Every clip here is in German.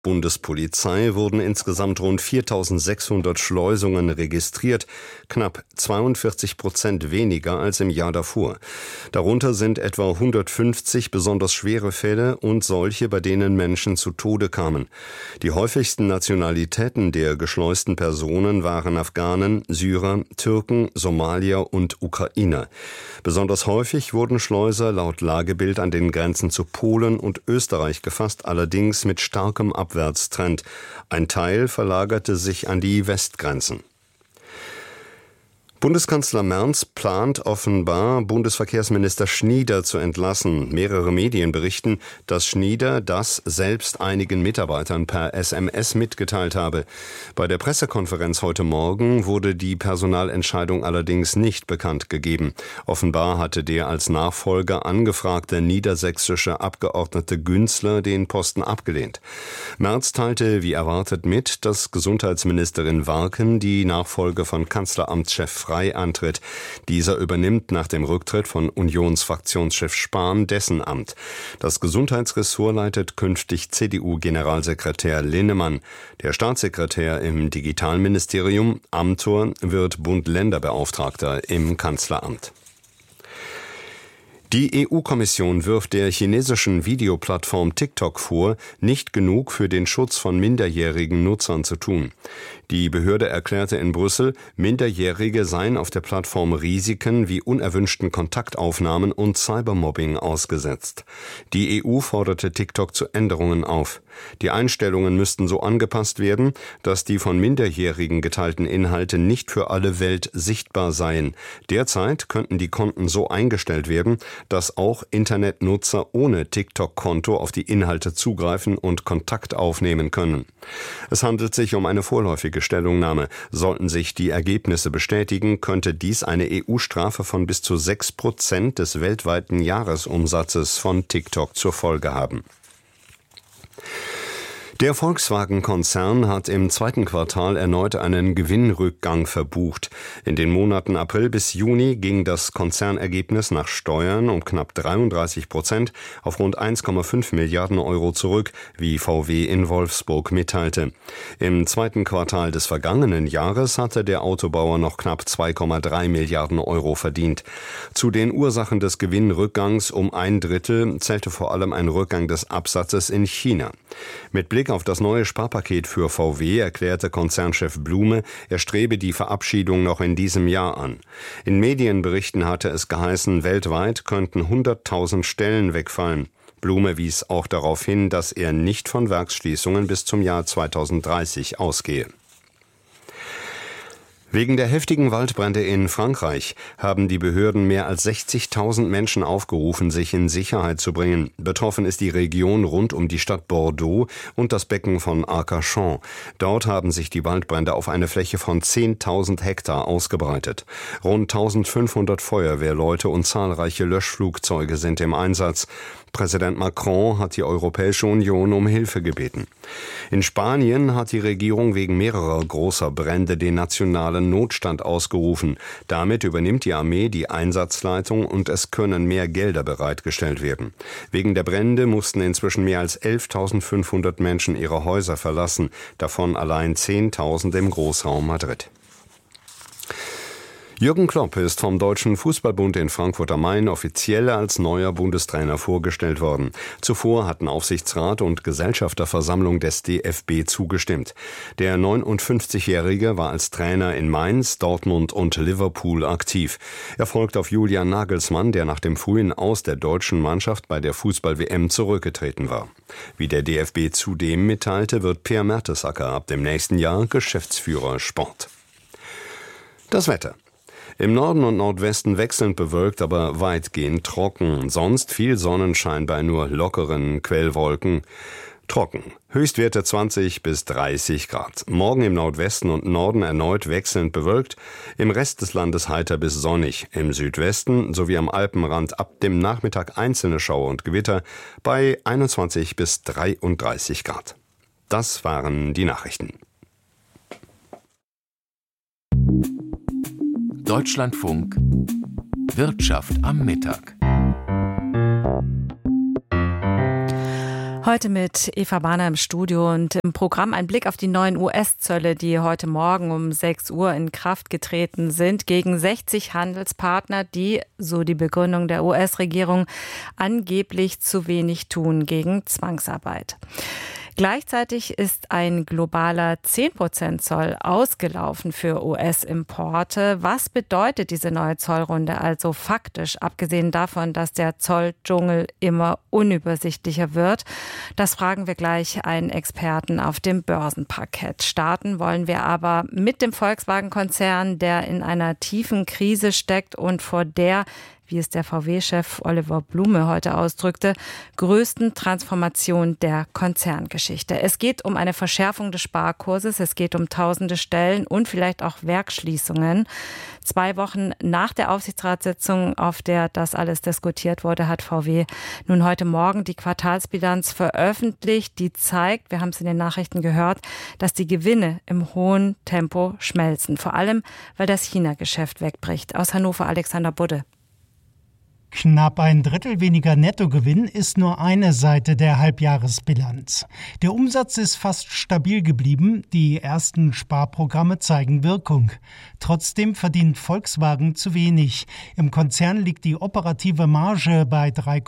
Bundespolizei wurden insgesamt rund 4.600 Schleusungen registriert, knapp 42% weniger als im Jahr davor. Darunter sind etwa 150 besonders schwere Fälle und solche, bei denen Menschen zu Tode kamen. Die häufigsten Nationalitäten der geschleusten Personen waren Afghanen, Syrer, Türken, Somalier und Ukrainer. Besonders häufig wurden Schleuser laut Lagebild an den Grenzen zu Polen und Österreich gefasst, allerdings mit starkem Abwärtstrend. Ein Teil verlagerte sich an die Westgrenzen. Bundeskanzler Merz plant offenbar, Bundesverkehrsminister Schnieder zu entlassen. Mehrere Medien berichten, dass Schnieder das selbst einigen Mitarbeitern per SMS mitgeteilt habe. Bei der Pressekonferenz heute Morgen wurde die Personalentscheidung allerdings nicht bekannt gegeben. Offenbar hatte der als Nachfolger angefragte niedersächsische Abgeordnete Günzler den Posten abgelehnt. Merz teilte wie erwartet mit, dass Gesundheitsministerin Warken die Nachfolge von Kanzleramtschef antritt. Dieser übernimmt nach dem Rücktritt von Unionsfraktionschef Spahn dessen Amt. Das Gesundheitsressort leitet künftig CDU-Generalsekretär Linnemann. Der Staatssekretär im Digitalministerium, Amthor, wird Bund-Länder-Beauftragter im Kanzleramt. Die EU-Kommission wirft der chinesischen Videoplattform TikTok vor, nicht genug für den Schutz von minderjährigen Nutzern zu tun. Die Behörde erklärte in Brüssel, Minderjährige seien auf der Plattform Risiken wie unerwünschten Kontaktaufnahmen und Cybermobbing ausgesetzt. Die EU forderte TikTok zu Änderungen auf. Die Einstellungen müssten so angepasst werden, dass die von Minderjährigen geteilten Inhalte nicht für alle Welt sichtbar seien. Derzeit könnten die Konten so eingestellt werden, dass auch Internetnutzer ohne TikTok-Konto auf die Inhalte zugreifen und Kontakt aufnehmen können. Es handelt sich um eine vorläufige Stellungnahme. Sollten sich die Ergebnisse bestätigen, könnte dies eine EU-Strafe von bis zu 6% des weltweiten Jahresumsatzes von TikTok zur Folge haben. Der Volkswagen-Konzern hat im zweiten Quartal erneut einen Gewinnrückgang verbucht. In den Monaten April bis Juni ging das Konzernergebnis nach Steuern um knapp 33% auf rund 1,5 Milliarden Euro zurück, wie VW in Wolfsburg mitteilte. Im zweiten Quartal des vergangenen Jahres hatte der Autobauer noch knapp 2,3 Milliarden Euro verdient. Zu den Ursachen des Gewinnrückgangs um 1/3 zählte vor allem ein Rückgang des Absatzes in China. Mit Blick auf das neue Sparpaket für VW erklärte Konzernchef Blume, er strebe die Verabschiedung noch in diesem Jahr an. In Medienberichten hatte es geheißen, weltweit könnten 100.000 Stellen wegfallen. Blume wies auch darauf hin, dass er nicht von Werksschließungen bis zum Jahr 2030 ausgehe. Wegen der heftigen Waldbrände in Frankreich haben die Behörden mehr als 60.000 Menschen aufgerufen, sich in Sicherheit zu bringen. Betroffen ist die Region rund um die Stadt Bordeaux und das Becken von Arcachon. Dort haben sich die Waldbrände auf eine Fläche von 10.000 Hektar ausgebreitet. Rund 1.500 Feuerwehrleute und zahlreiche Löschflugzeuge sind im Einsatz. Präsident Macron hat die Europäische Union um Hilfe gebeten. In Spanien hat die Regierung wegen mehrerer großer Brände den nationalen Notstand ausgerufen. Damit übernimmt die Armee die Einsatzleitung und es können mehr Gelder bereitgestellt werden. Wegen der Brände mussten inzwischen mehr als 11.500 Menschen ihre Häuser verlassen, davon allein 10.000 im Großraum Madrid. Jürgen Klopp ist vom Deutschen Fußballbund in Frankfurt am Main offiziell als neuer Bundestrainer vorgestellt worden. Zuvor hatten Aufsichtsrat und Gesellschafterversammlung des DFB zugestimmt. Der 59-Jährige war als Trainer in Mainz, Dortmund und Liverpool aktiv. Er folgt auf Julian Nagelsmann, der nach dem frühen Aus der deutschen Mannschaft bei der Fußball-WM zurückgetreten war. Wie der DFB zudem mitteilte, wird Per Mertesacker ab dem nächsten Jahr Geschäftsführer Sport. Das Wetter. Im Norden und Nordwesten wechselnd bewölkt, aber weitgehend trocken. Sonst viel Sonnenschein bei nur lockeren Quellwolken. Trocken. Höchstwerte 20 bis 30 Grad. Morgen im Nordwesten und Norden erneut wechselnd bewölkt. Im Rest des Landes heiter bis sonnig. Im Südwesten sowie am Alpenrand ab dem Nachmittag einzelne Schauer und Gewitter bei 21 bis 33 Grad. Das waren die Nachrichten. Deutschlandfunk Wirtschaft am Mittag. Heute mit Eva Bahner im Studio und im Programm ein Blick auf die neuen US-Zölle, die heute Morgen um 6 Uhr in Kraft getreten sind, gegen 60 Handelspartner, die, so die Begründung der US-Regierung, angeblich zu wenig tun gegen Zwangsarbeit. Gleichzeitig ist ein globaler 10% Zoll ausgelaufen für US-Importe. Was bedeutet diese neue Zollrunde also faktisch, abgesehen davon, dass der Zolldschungel immer unübersichtlicher wird? Das fragen wir gleich einen Experten auf dem Börsenparkett. Starten wollen wir aber mit dem Volkswagen-Konzern, der in einer tiefen Krise steckt und vor der, wie es der VW-Chef Oliver Blume heute ausdrückte, größten Transformation der Konzerngeschichte. Es geht um eine Verschärfung des Sparkurses, es geht um tausende Stellen und vielleicht auch Werksschließungen. 2 Wochen nach der Aufsichtsratssitzung, auf der das alles diskutiert wurde, hat VW nun heute Morgen die Quartalsbilanz veröffentlicht, die zeigt, wir haben es in den Nachrichten gehört, dass die Gewinne im hohen Tempo schmelzen. Vor allem, weil das China-Geschäft wegbricht. Aus Hannover Alexander Budde. Knapp ein Drittel weniger Nettogewinn ist nur eine Seite der Halbjahresbilanz. Der Umsatz ist fast stabil geblieben, die ersten Sparprogramme zeigen Wirkung. Trotzdem verdient Volkswagen zu wenig. Im Konzern liegt die operative Marge bei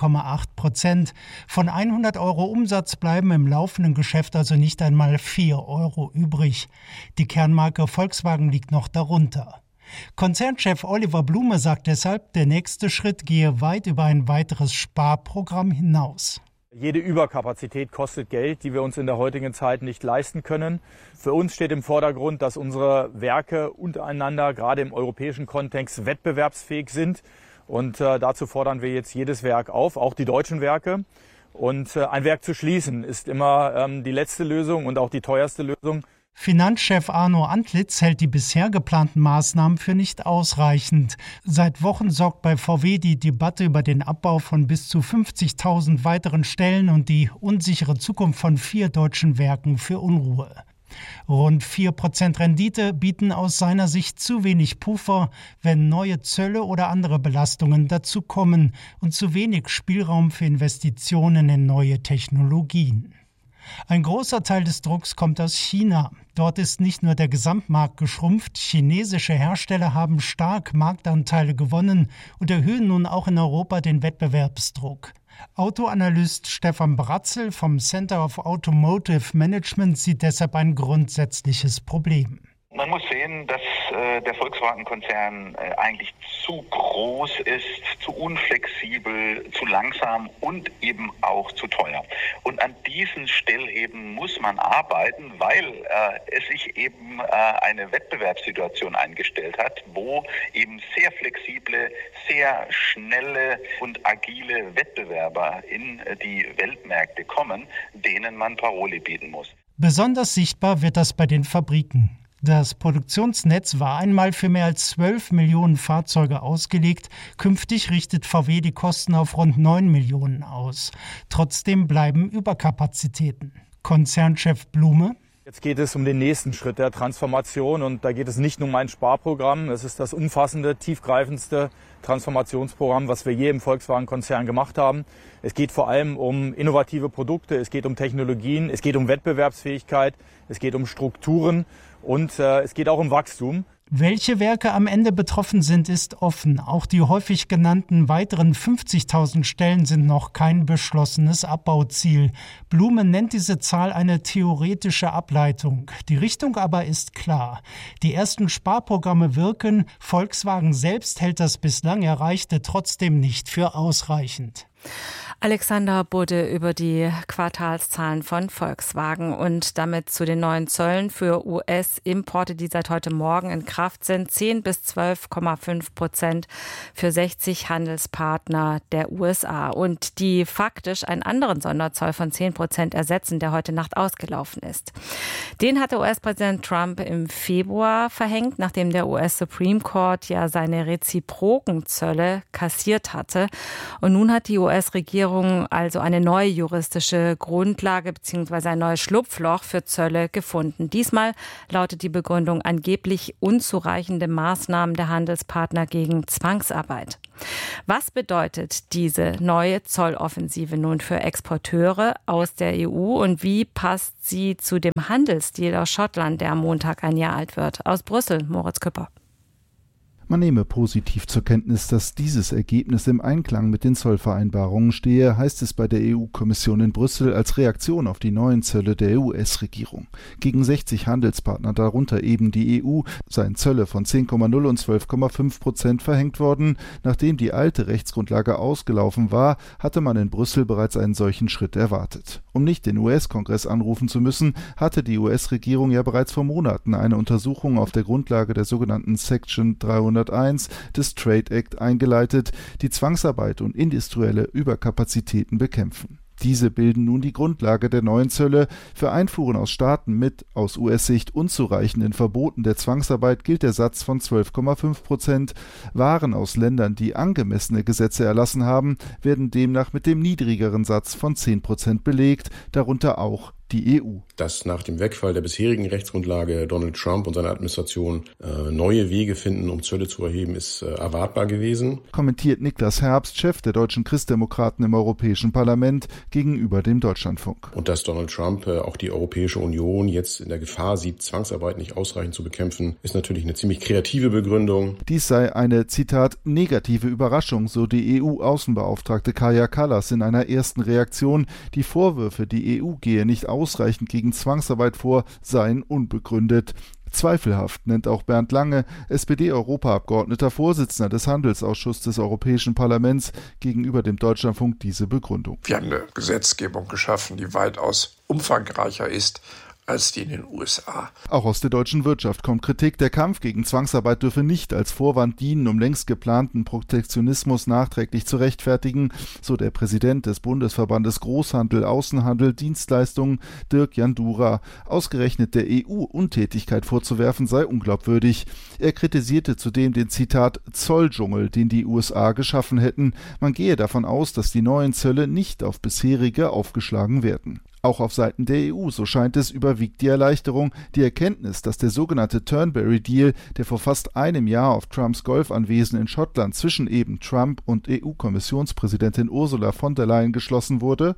3,8%. Von 100 Euro Umsatz bleiben im laufenden Geschäft also nicht einmal 4 Euro übrig. Die Kernmarke Volkswagen liegt noch darunter. Konzernchef Oliver Blume sagt deshalb, der nächste Schritt gehe weit über ein weiteres Sparprogramm hinaus. Jede Überkapazität kostet Geld, die wir uns in der heutigen Zeit nicht leisten können. Für uns steht im Vordergrund, dass unsere Werke untereinander, gerade im europäischen Kontext, wettbewerbsfähig sind. Und dazu fordern wir jetzt jedes Werk auf, auch die deutschen Werke. Und ein Werk zu schließen ist immer die letzte Lösung und auch die teuerste Lösung. Finanzchef Arno Antlitz hält die bisher geplanten Maßnahmen für nicht ausreichend. Seit Wochen sorgt bei VW die Debatte über den Abbau von bis zu 50.000 weiteren Stellen und die unsichere Zukunft von 4 deutschen Werken für Unruhe. Rund 4% Rendite bieten aus seiner Sicht zu wenig Puffer, wenn neue Zölle oder andere Belastungen dazukommen und zu wenig Spielraum für Investitionen in neue Technologien. Ein großer Teil des Drucks kommt aus China. Dort ist nicht nur der Gesamtmarkt geschrumpft, chinesische Hersteller haben stark Marktanteile gewonnen und erhöhen nun auch in Europa den Wettbewerbsdruck. Autoanalyst Stefan Bratzel vom Center of Automotive Management sieht deshalb ein grundsätzliches Problem. Man muss sehen, dass der Volkswagen-Konzern eigentlich zu groß ist, zu unflexibel, zu langsam und eben auch zu teuer. Und an diesen Stellhebeln muss man arbeiten, weil es sich eben eine Wettbewerbssituation eingestellt hat, wo eben sehr flexible, sehr schnelle und agile Wettbewerber in die Weltmärkte kommen, denen man Paroli bieten muss. Besonders sichtbar wird das bei den Fabriken. Das Produktionsnetz war einmal für mehr als 12 Millionen Fahrzeuge ausgelegt. Künftig richtet VW die Kosten auf rund 9 Millionen aus. Trotzdem bleiben Überkapazitäten. Konzernchef Blume: Jetzt geht es um den nächsten Schritt der Transformation und da geht es nicht nur um ein Sparprogramm. Es ist das umfassende, tiefgreifendste Transformationsprogramm, was wir je im Volkswagen-Konzern gemacht haben. Es geht vor allem um innovative Produkte, es geht um Technologien, es geht um Wettbewerbsfähigkeit, es geht um Strukturen und es geht auch um Wachstum. Welche Werke am Ende betroffen sind, ist offen. Auch die häufig genannten weiteren 50.000 Stellen sind noch kein beschlossenes Abbauziel. Blume nennt diese Zahl eine theoretische Ableitung. Die Richtung aber ist klar. Die ersten Sparprogramme wirken. Volkswagen selbst hält das bislang Erreichte trotzdem nicht für ausreichend. Alexander Budde über die Quartalszahlen von Volkswagen und damit zu den neuen Zöllen für US-Importe, die seit heute Morgen in Kraft sind. 10 bis 12,5% für 60 Handelspartner der USA und die faktisch einen anderen Sonderzoll von 10% ersetzen, der heute Nacht ausgelaufen ist. Den hatte US-Präsident Trump im Februar verhängt, nachdem der US-Supreme Court ja seine reziproken Zölle kassiert hatte. Und nun hat die US-Regierung also eine neue juristische Grundlage bzw. ein neues Schlupfloch für Zölle gefunden. Diesmal lautet die Begründung angeblich unzureichende Maßnahmen der Handelspartner gegen Zwangsarbeit. Was bedeutet diese neue Zolloffensive nun für Exporteure aus der EU und wie passt sie zu dem Handelsdeal aus Schottland, der am Montag ein Jahr alt wird? Aus Brüssel, Moritz Küpper. Man nehme positiv zur Kenntnis, dass dieses Ergebnis im Einklang mit den Zollvereinbarungen stehe, heißt es bei der EU-Kommission in Brüssel als Reaktion auf die neuen Zölle der US-Regierung. Gegen 60 Handelspartner, darunter eben die EU, seien Zölle von 10,0 und 12,5% verhängt worden. Nachdem die alte Rechtsgrundlage ausgelaufen war, hatte man in Brüssel bereits einen solchen Schritt erwartet. Um nicht den US-Kongress anrufen zu müssen, hatte die US-Regierung ja bereits vor Monaten eine Untersuchung auf der Grundlage der sogenannten Section 301 des Trade Act eingeleitet, die Zwangsarbeit und industrielle Überkapazitäten bekämpfen. Diese bilden nun die Grundlage der neuen Zölle. Für Einfuhren aus Staaten mit aus US-Sicht unzureichenden Verboten der Zwangsarbeit gilt der Satz von 12,5%. Waren aus Ländern, die angemessene Gesetze erlassen haben, werden demnach mit dem niedrigeren Satz von 10% belegt, darunter auch die EU. Dass nach dem Wegfall der bisherigen Rechtsgrundlage Donald Trump und seine Administration neue Wege finden, um Zölle zu erheben, ist erwartbar gewesen. Kommentiert Niklas Herbst, Chef der deutschen Christdemokraten im Europäischen Parlament, gegenüber dem Deutschlandfunk. Und dass Donald Trump auch die Europäische Union jetzt in der Gefahr sieht, Zwangsarbeit nicht ausreichend zu bekämpfen, ist natürlich eine ziemlich kreative Begründung. Dies sei eine, Zitat, negative Überraschung, so die EU-Außenbeauftragte Kaja Kallas in einer ersten Reaktion. Die Vorwürfe, die EU gehe nicht ausreichend gegen Zwangsarbeit vor, seien unbegründet. Zweifelhaft nennt auch Bernd Lange, SPD-Europaabgeordneter, Vorsitzender des Handelsausschusses des Europäischen Parlaments, gegenüber dem Deutschlandfunk diese Begründung. Wir haben eine Gesetzgebung geschaffen, die weitaus umfangreicher ist als die in den USA. Auch aus der deutschen Wirtschaft kommt Kritik. Der Kampf gegen Zwangsarbeit dürfe nicht als Vorwand dienen, um längst geplanten Protektionismus nachträglich zu rechtfertigen, so der Präsident des Bundesverbandes Großhandel, Außenhandel, Dienstleistungen, Dirk Jandura. Ausgerechnet der EU Untätigkeit vorzuwerfen sei unglaubwürdig. Er kritisierte zudem den, Zitat, Zolldschungel, den die USA geschaffen hätten. Man gehe davon aus, dass die neuen Zölle nicht auf bisherige aufgeschlagen werden. Auch auf Seiten der EU, so scheint es, überwiegt die Erleichterung, die Erkenntnis, dass der sogenannte Turnberry-Deal, der vor fast einem Jahr auf Trumps Golfanwesen in Schottland zwischen eben Trump und EU-Kommissionspräsidentin Ursula von der Leyen geschlossen wurde.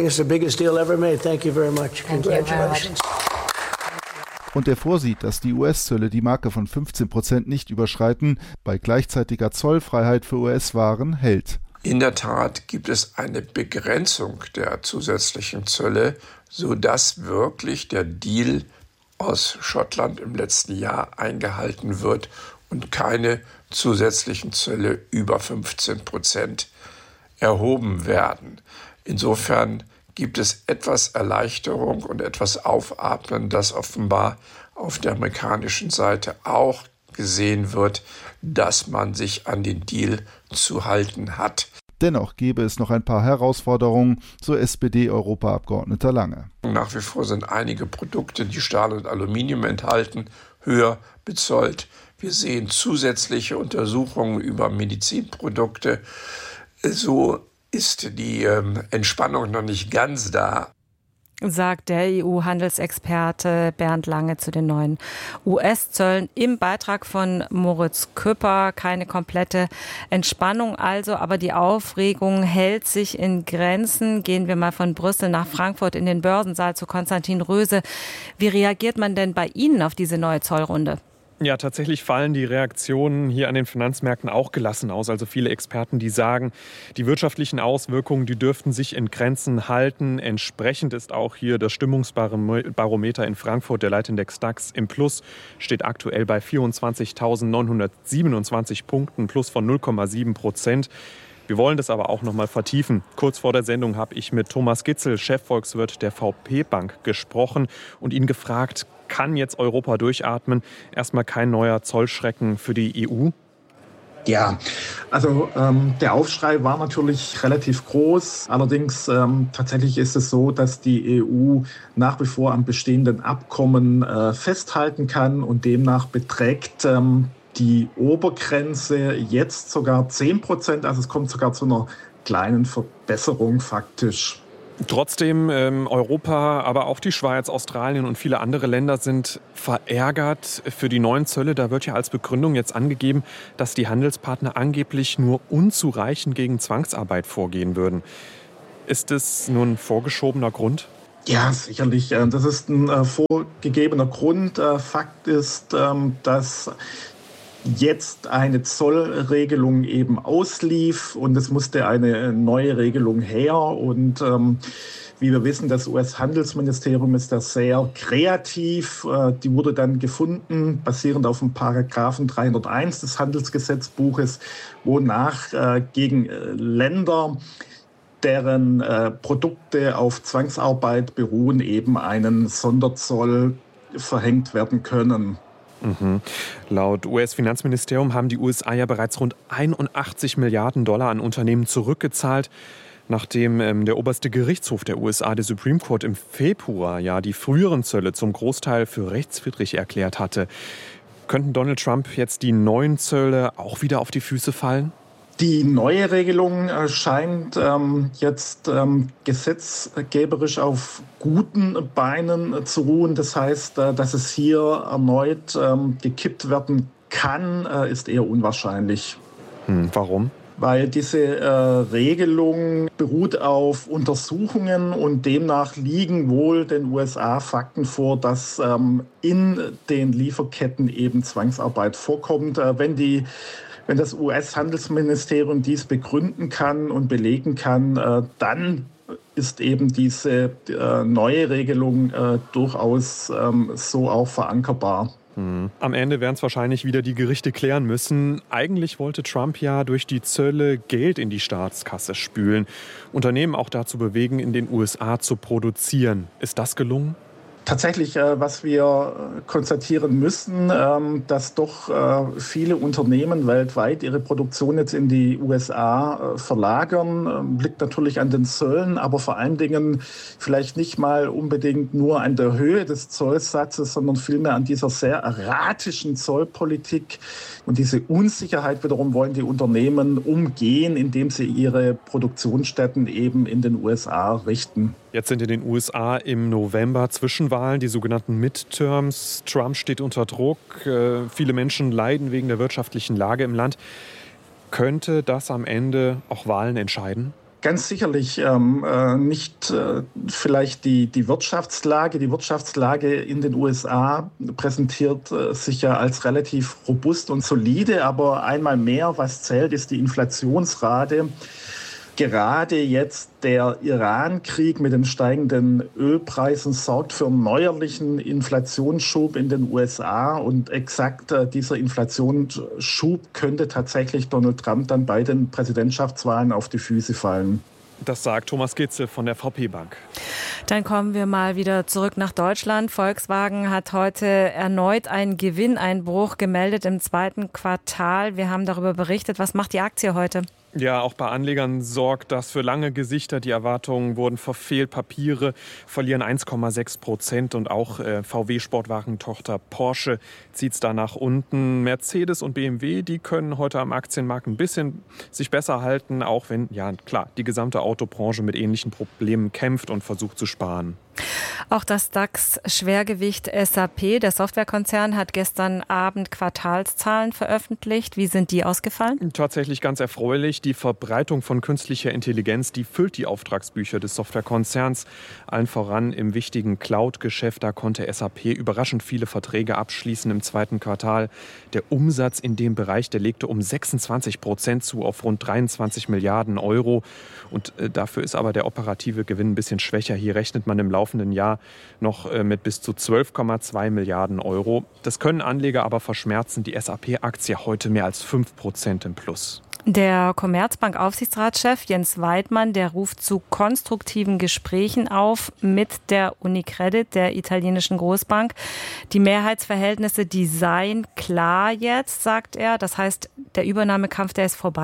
Und der vorsieht, dass die US-Zölle die Marke von 15% nicht überschreiten, bei gleichzeitiger Zollfreiheit für US-Waren hält. In der Tat gibt es eine Begrenzung der zusätzlichen Zölle, sodass wirklich der Deal aus Schottland im letzten Jahr eingehalten wird und keine zusätzlichen Zölle über 15% erhoben werden. Insofern gibt es etwas Erleichterung und etwas Aufatmen, das offenbar auf der amerikanischen Seite auch gesehen wird, dass man sich an den Deal zu halten hat. Dennoch gäbe es noch ein paar Herausforderungen, so SPD-Europaabgeordneter Lange. Nach wie vor sind einige Produkte, die Stahl und Aluminium enthalten, höher bezollt. Wir sehen zusätzliche Untersuchungen über Medizinprodukte. So ist die Entspannung noch nicht ganz da. Sagt der EU-Handelsexperte Bernd Lange zu den neuen US-Zöllen im Beitrag von Moritz Küpper. Keine komplette Entspannung also, aber die Aufregung hält sich in Grenzen. Gehen wir mal von Brüssel nach Frankfurt in den Börsensaal zu Konstantin Röse. Wie reagiert man denn bei Ihnen auf diese neue Zollrunde? Ja, tatsächlich fallen die Reaktionen hier an den Finanzmärkten auch gelassen aus. Also viele Experten, die sagen, die wirtschaftlichen Auswirkungen, die dürften sich in Grenzen halten. Entsprechend ist auch hier das Stimmungsbarometer in Frankfurt, der Leitindex DAX im Plus, steht aktuell bei 24.927 Punkten, Plus von 0,7%. Wir wollen das aber auch noch mal vertiefen. Kurz vor der Sendung habe ich mit Thomas Gitzel, Chefvolkswirt der VP Bank, gesprochen und ihn gefragt, kann jetzt Europa durchatmen? Erstmal kein neuer Zollschrecken für die EU? Ja, also der Aufschrei war natürlich relativ groß. Allerdings tatsächlich ist es so, dass die EU nach wie vor am bestehenden Abkommen festhalten kann und demnach beträgt die Obergrenze jetzt sogar 10%. Also es kommt sogar zu einer kleinen Verbesserung faktisch Trotzdem, Europa, aber auch die Schweiz, Australien und viele andere Länder sind verärgert für die neuen Zölle. Da wird ja als Begründung jetzt angegeben, dass die Handelspartner angeblich nur unzureichend gegen Zwangsarbeit vorgehen würden. Ist das nur ein vorgeschobener Grund? Ja, sicherlich. Das ist ein vorgegebener Grund. Fakt ist, dass jetzt eine Zollregelung eben auslief und es musste eine neue Regelung her. Und wie wir wissen, das US-Handelsministerium ist da sehr kreativ. Die wurde dann gefunden, basierend auf dem Paragraphen 301 des Handelsgesetzbuches, wonach gegen Länder, deren Produkte auf Zwangsarbeit beruhen, eben einen Sonderzoll verhängt werden können. Mhm. Laut US-Finanzministerium haben die USA ja bereits rund 81 Milliarden Dollar an Unternehmen zurückgezahlt, nachdem der oberste Gerichtshof der USA, der Supreme Court, im Februar ja die früheren Zölle zum Großteil für rechtswidrig erklärt hatte. Könnten Donald Trump jetzt die neuen Zölle auch wieder auf die Füße fallen? Die neue Regelung scheint jetzt gesetzgeberisch auf guten Beinen zu ruhen. Das heißt, dass es hier erneut gekippt werden kann, ist eher unwahrscheinlich. Warum? Weil diese Regelung beruht auf Untersuchungen und demnach liegen wohl den USA Fakten vor, dass in den Lieferketten eben Zwangsarbeit vorkommt. Wenn das US-Handelsministerium dies begründen kann und belegen kann, dann ist eben diese neue Regelung durchaus so auch verankerbar. Am Ende werden es wahrscheinlich wieder die Gerichte klären müssen. Eigentlich wollte Trump ja durch die Zölle Geld in die Staatskasse spülen, Unternehmen auch dazu bewegen, in den USA zu produzieren. Ist das gelungen? Tatsächlich, was wir konstatieren müssen, dass doch viele Unternehmen weltweit ihre Produktion jetzt in die USA verlagern, liegt natürlich an den Zöllen, aber vor allen Dingen vielleicht nicht mal unbedingt nur an der Höhe des Zollsatzes, sondern vielmehr an dieser sehr erratischen Zollpolitik. Und diese Unsicherheit wiederum wollen die Unternehmen umgehen, indem sie ihre Produktionsstätten eben in den USA richten. Jetzt sind in den USA im November Zwischenwahlen, die sogenannten Midterms. Trump steht unter Druck. Viele Menschen leiden wegen der wirtschaftlichen Lage im Land. Könnte das am Ende auch Wahlen entscheiden? Ganz sicherlich nicht vielleicht die Wirtschaftslage. Die Wirtschaftslage in den USA präsentiert sich ja als relativ robust und solide. Aber einmal mehr, was zählt, ist die Inflationsrate. Gerade jetzt der Iran-Krieg mit den steigenden Ölpreisen sorgt für einen neuerlichen Inflationsschub in den USA. Und exakt dieser Inflationsschub könnte tatsächlich Donald Trump dann bei den Präsidentschaftswahlen auf die Füße fallen. Das sagt Thomas Gitzel von der VP Bank. Dann kommen wir mal wieder zurück nach Deutschland. Volkswagen hat heute erneut einen Gewinneinbruch gemeldet im zweiten Quartal. Wir haben darüber berichtet. Was macht die Aktie heute? Ja, auch bei Anlegern sorgt das für lange Gesichter. Die Erwartungen wurden verfehlt. Papiere verlieren 1,6% und auch VW-Sportwagentochter Porsche zieht es da nach unten. Mercedes und BMW, die können heute am Aktienmarkt ein bisschen sich besser halten, auch wenn, ja klar, die gesamte Autobranche mit ähnlichen Problemen kämpft und versucht zu sparen. Auch das DAX-Schwergewicht SAP, der Softwarekonzern, hat gestern Abend Quartalszahlen veröffentlicht. Wie sind die ausgefallen? Tatsächlich ganz erfreulich. Die Verbreitung von künstlicher Intelligenz, die füllt die Auftragsbücher des Softwarekonzerns. Allen voran im wichtigen Cloud-Geschäft. Da konnte SAP überraschend viele Verträge abschließen im zweiten Quartal. Der Umsatz in dem Bereich, der legte um 26% zu auf rund 23 Milliarden Euro. Und dafür ist aber der operative Gewinn ein bisschen schwächer. Hier rechnet man im laufenden Jahr noch mit bis zu 12,2 Milliarden Euro. Das können Anleger aber verschmerzen. Die SAP-Aktie heute mehr als 5% im Plus. Der Commerzbank-Aufsichtsratschef Jens Weidmann, der ruft zu konstruktiven Gesprächen auf mit der Unicredit, der italienischen Großbank. Die Mehrheitsverhältnisse, die seien klar jetzt, sagt er. Das heißt, der Übernahmekampf, der ist vorbei?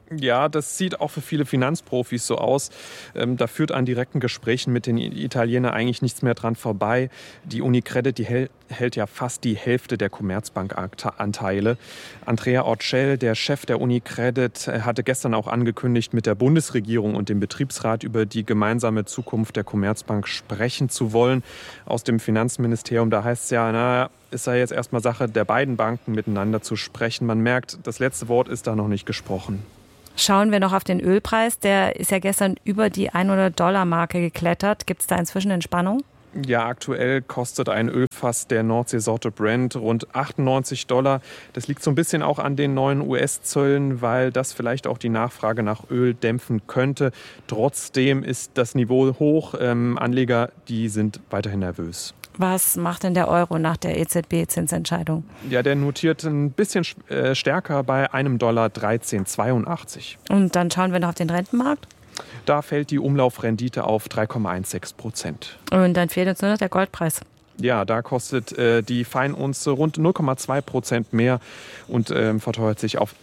Ja, das sieht auch für viele Finanzprofis so aus. Da führt an direkten Gesprächen mit den Italienern eigentlich nichts mehr dran vorbei. Die Unicredit, die hält ja fast die Hälfte der Commerzbank-Anteile. Andrea Orcel, der Chef der Unicredit, hatte gestern auch angekündigt, mit der Bundesregierung und dem Betriebsrat über die gemeinsame Zukunft der Commerzbank sprechen zu wollen. Aus dem Finanzministerium, da heißt es ja, es sei jetzt erstmal Sache der beiden Banken, miteinander zu sprechen. Man merkt, das letzte Wort ist da noch nicht gesprochen. Schauen wir noch auf den Ölpreis. Der ist ja gestern über die $100-Marke geklettert. Gibt es da inzwischen Entspannung? Ja, aktuell kostet ein Ölfass der Nordseesorte Brent rund $98. Das liegt so ein bisschen auch an den neuen US-Zöllen, weil das vielleicht auch die Nachfrage nach Öl dämpfen könnte. Trotzdem ist das Niveau hoch. Anleger, die sind weiterhin nervös. Was macht denn der Euro nach der EZB-Zinsentscheidung? Ja, der notiert ein bisschen stärker bei $1,1382. Und dann schauen wir noch auf den Rentenmarkt. Da fällt die Umlaufrendite auf 3,16%. Und dann fehlt uns nur noch der Goldpreis. Ja, da kostet die Feinunze rund 0,2% mehr und verteuert sich auf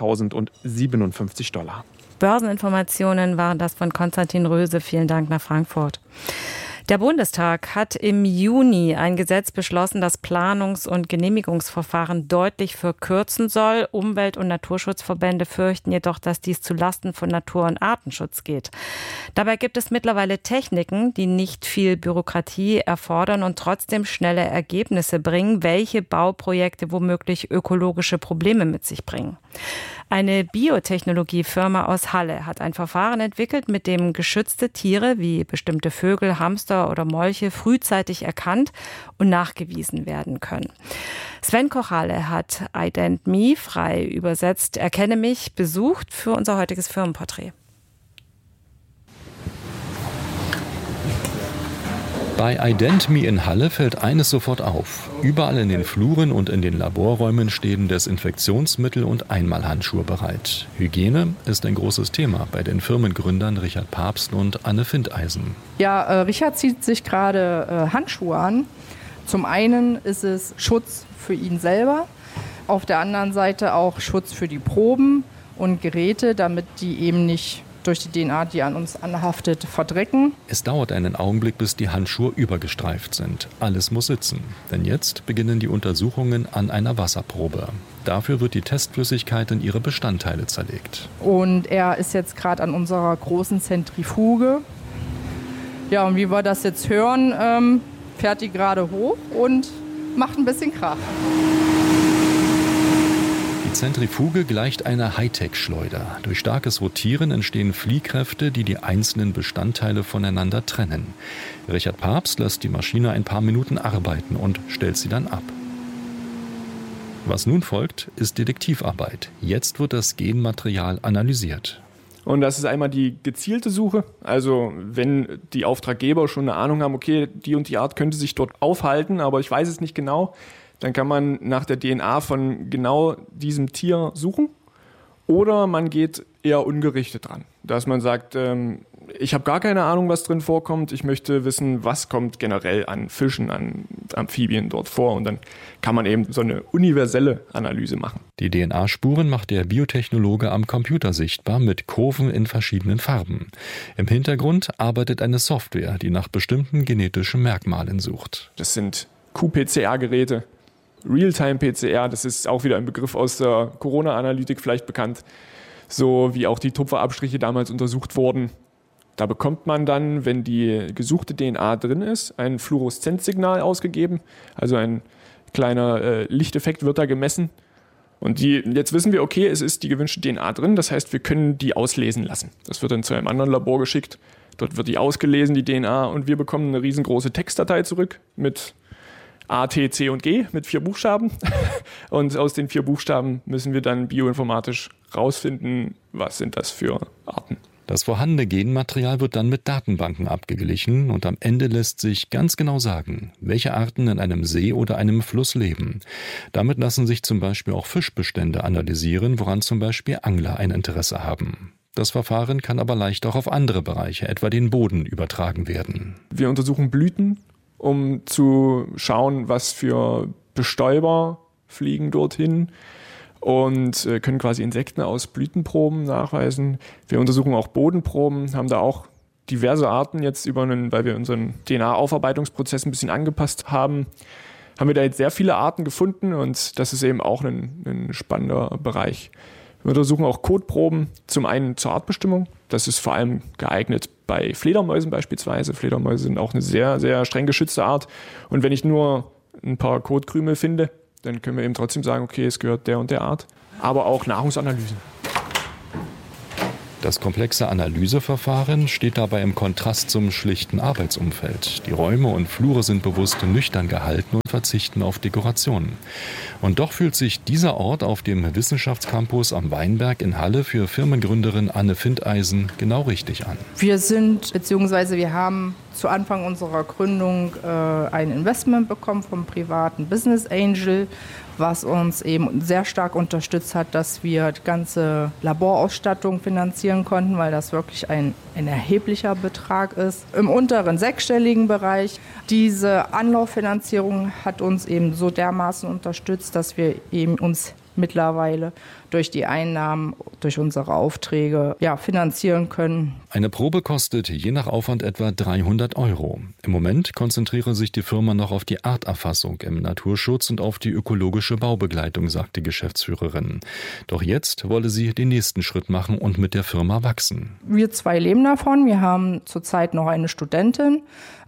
$4.057. Börseninformationen waren das von Konstantin Röse. Vielen Dank nach Frankfurt. Der Bundestag hat im Juni ein Gesetz beschlossen, das Planungs- und Genehmigungsverfahren deutlich verkürzen soll. Umwelt- und Naturschutzverbände fürchten jedoch, dass dies zulasten von Natur- und Artenschutz geht. Dabei gibt es mittlerweile Techniken, die nicht viel Bürokratie erfordern und trotzdem schnelle Ergebnisse bringen, welche Bauprojekte womöglich ökologische Probleme mit sich bringen. Eine Biotechnologiefirma aus Halle hat ein Verfahren entwickelt, mit dem geschützte Tiere wie bestimmte Vögel, Hamster oder Molche frühzeitig erkannt und nachgewiesen werden können. Sven Kochale hat IdentMe, frei übersetzt Erkenne mich, besucht für unser heutiges Firmenporträt. Bei IdentMe in Halle fällt eines sofort auf. Überall in den Fluren und in den Laborräumen stehen Desinfektionsmittel und Einmalhandschuhe bereit. Hygiene ist ein großes Thema bei den Firmengründern Richard Papst und Anne Findeisen. Ja, Richard zieht sich gerade Handschuhe an. Zum einen ist es Schutz für ihn selber, auf der anderen Seite auch Schutz für die Proben und Geräte, damit die eben nicht durch die DNA, die an uns anhaftet, verdrecken. Es dauert einen Augenblick, bis die Handschuhe übergestreift sind. Alles muss sitzen, denn jetzt beginnen die Untersuchungen an einer Wasserprobe. Dafür wird die Testflüssigkeit in ihre Bestandteile zerlegt. Und er ist jetzt gerade an unserer großen Zentrifuge. Ja, und wie wir das jetzt hören, fährt die gerade hoch und macht ein bisschen Krach. Die Zentrifuge gleicht einer Hightech-Schleuder. Durch starkes Rotieren entstehen Fliehkräfte, die die einzelnen Bestandteile voneinander trennen. Richard Papst lässt die Maschine ein paar Minuten arbeiten und stellt sie dann ab. Was nun folgt, ist Detektivarbeit. Jetzt wird das Genmaterial analysiert. Und das ist einmal die gezielte Suche. Also wenn die Auftraggeber schon eine Ahnung haben, okay, die und die Art könnte sich dort aufhalten, aber ich weiß es nicht genau, dann kann man nach der DNA von genau diesem Tier suchen. Oder man geht eher ungerichtet dran, dass man sagt, ich habe gar keine Ahnung, was drin vorkommt. Ich möchte wissen, was kommt generell an Fischen, an Amphibien dort vor. Und dann kann man eben so eine universelle Analyse machen. Die DNA-Spuren macht der Biotechnologe am Computer sichtbar mit Kurven in verschiedenen Farben. Im Hintergrund arbeitet eine Software, die nach bestimmten genetischen Merkmalen sucht. Das sind qPCR-Geräte. Realtime-PCR, das ist auch wieder ein Begriff aus der Corona-Analytik vielleicht bekannt, so wie auch die Tupferabstriche damals untersucht wurden. Da bekommt man dann, wenn die gesuchte DNA drin ist, ein Fluoreszenzsignal ausgegeben, also ein kleiner Lichteffekt wird da gemessen. Und jetzt wissen wir, okay, es ist die gewünschte DNA drin, das heißt, wir können die auslesen lassen. Das wird dann zu einem anderen Labor geschickt, dort wird die ausgelesen, die DNA, und wir bekommen eine riesengroße Textdatei zurück mit A, T, C und G mit 4 Buchstaben. Und aus den 4 Buchstaben müssen wir dann bioinformatisch rausfinden, was sind das für Arten. Das vorhandene Genmaterial wird dann mit Datenbanken abgeglichen und am Ende lässt sich ganz genau sagen, welche Arten in einem See oder einem Fluss leben. Damit lassen sich zum Beispiel auch Fischbestände analysieren, woran zum Beispiel Angler ein Interesse haben. Das Verfahren kann aber leicht auch auf andere Bereiche, etwa den Boden, übertragen werden. Wir untersuchen Blüten, um zu schauen, was für Bestäuber fliegen dorthin. und können quasi Insekten aus Blütenproben nachweisen. Wir untersuchen auch Bodenproben, haben da auch diverse Arten jetzt weil wir unseren DNA-Aufarbeitungsprozess ein bisschen angepasst haben wir da jetzt sehr viele Arten gefunden und das ist eben auch ein spannender Bereich. Wir untersuchen auch Kotproben, zum einen zur Artbestimmung. Das ist vor allem geeignet bei Fledermäusen beispielsweise. Fledermäuse sind auch eine sehr, sehr streng geschützte Art. Und wenn ich nur ein paar Kotkrümel finde, dann können wir eben trotzdem sagen, okay, es gehört der und der Art. Aber auch Nahrungsanalysen. Das komplexe Analyseverfahren steht dabei im Kontrast zum schlichten Arbeitsumfeld. Die Räume und Flure sind bewusst nüchtern gehalten und verzichten auf Dekorationen. Und doch fühlt sich dieser Ort auf dem Wissenschaftscampus am Weinberg in Halle für Firmengründerin Anne Findeisen genau richtig an. Wir haben zu Anfang unserer Gründung ein Investment bekommen vom privaten Business Angel, was uns eben sehr stark unterstützt hat, dass wir die ganze Laborausstattung finanzieren konnten, weil das wirklich ein erheblicher Betrag ist. Im unteren sechsstelligen Bereich. Diese Anlauffinanzierung hat uns eben so dermaßen unterstützt, dass wir eben uns mittlerweile durch die Einnahmen, durch unsere Aufträge finanzieren können. Eine Probe kostet je nach Aufwand etwa 300 €. Im Moment konzentriere sich die Firma noch auf die Arterfassung im Naturschutz und auf die ökologische Baubegleitung, sagt die Geschäftsführerin. Doch jetzt wolle sie den nächsten Schritt machen und mit der Firma wachsen. Wir zwei leben davon. Wir haben zurzeit noch eine Studentin,